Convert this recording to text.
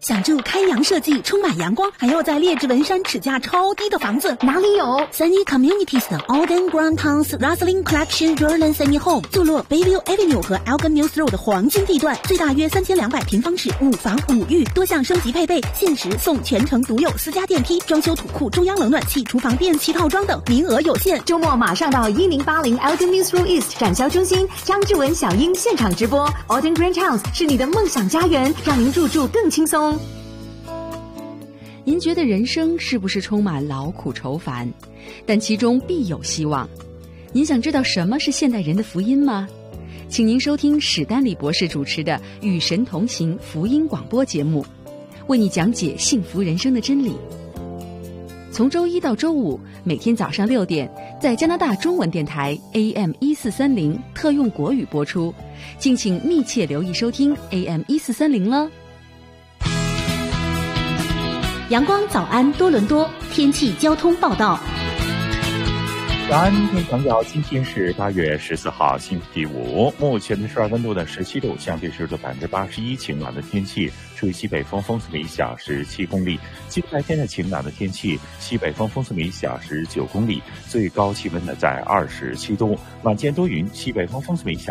想住开阳设计、充满阳光，还要在列治文山尺价超低的房子，哪里有？Sunny Communities 的 Alden Grand Towns Rosslyn Collection Jordan Sunny Home， 坐落 Bayview Avenue 和 Elgin Mills Road 的黄金地段，最大约3200平方尺，5房5浴，多项升级配备，限时送全程独有私家电梯、装修土库、中央冷暖气、厨房电器套装等，名额有限。 周末马上到1080 Elgin Mills Road East 展销中心，张志文、小英现场直播。Alden Grand Towns 是你的梦想家园，让您入住更轻松。 您觉得人生是不是充满劳苦愁烦？但其中必有希望。您想知道什么是现代人的福音吗？请您收听史丹利博士主持的《与神同行》福音广播节目，为你讲解幸福人生的真理。从周一到周五，每天早上6点，在加拿大中文电台 AM1430特用国语播出，敬请密切留意收听 AM1430了。 阳光早安多伦多天气交通报道。 早安，听众朋友，今天是8月14号，星期五，目前的室外温度呢17度，相对湿度81%，晴朗的天气，吹西北风，风速每小时7公里。今白天的晴朗的天气，西北风，风速每小时9公里，最高气温呢在27度。晚间多云，西北风，风速每小时